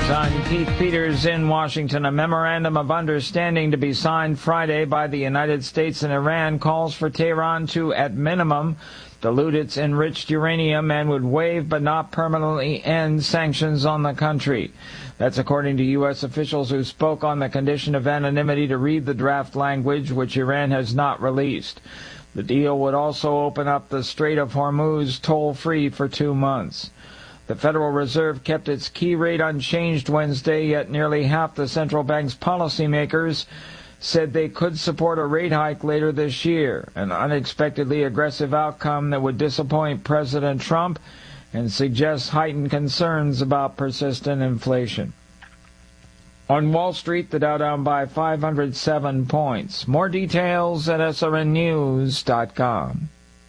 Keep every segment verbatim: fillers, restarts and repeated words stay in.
News. I'm Keith Peters in Washington. A memorandum of understanding to be signed Friday by the United States and Iran calls for Tehran to, at minimum, dilute its enriched uranium and would waive but not permanently end sanctions on the country. That's according to U S officials who spoke on the condition of anonymity to read the draft language, which Iran has not released. The deal would also open up the Strait of Hormuz toll-free for two months. The Federal Reserve kept its key rate unchanged Wednesday, yet nearly half the central bank's policymakers said they could support a rate hike later this year, an unexpectedly aggressive outcome that would disappoint President Trump and suggest heightened concerns about persistent inflation. On Wall Street, the Dow down by five hundred seven points. More details at S R N news dot com.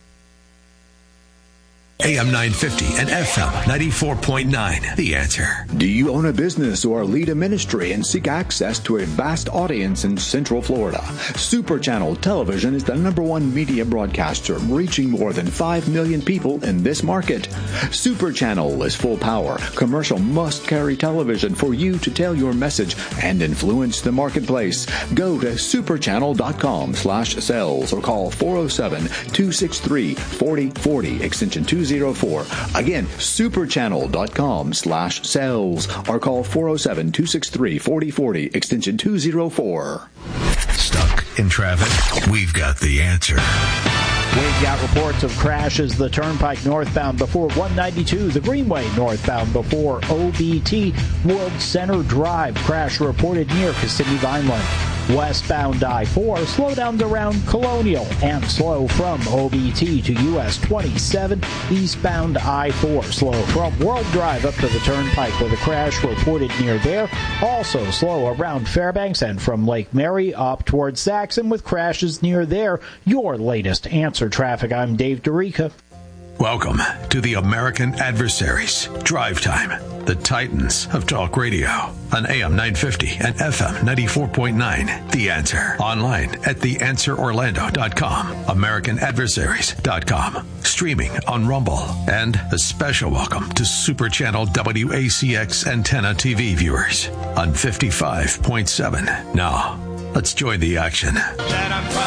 A M nine fifty and F M ninety-four point nine. The Answer. Do you own a business or lead a ministry and seek access to a vast audience in Central Florida? Super Channel Television is the number one media broadcaster, reaching more than five million people in this market. Super Channel is full power, commercial must-carry television for you to tell your message and influence the marketplace. Go to superchannel.com slash sales or call four oh seven, two six three, four oh four oh, extension two oh four. Again, superchannel.com slash sales or call four oh seven, two six three, four oh four oh, extension two oh four. Stuck in traffic? We've got the answer. We've got reports of crashes the Turnpike northbound before one ninety-two, the Greenway northbound before O B T, World Center Drive. Crash reported near Kissimmee Vineland. Westbound I four, slowdowns around Colonial and slow from O B T to U S twenty-seven. Eastbound I four, slow from World Drive up to the Turnpike with a crash reported near there. Also slow around Fairbanks and from Lake Mary up towards Saxon with crashes near there. Your latest Answer Traffic. I'm Dave DeRica. Welcome to the American Adversaries Drive Time, the Titans of Talk Radio on A M nine fifty and F M ninety-four point nine. The Answer. Online at the answer orlando dot com, american adversaries dot com, streaming on Rumble, and a special welcome to Super Channel W A C X Antenna T V viewers on fifty-five point seven. Now, let's join the action.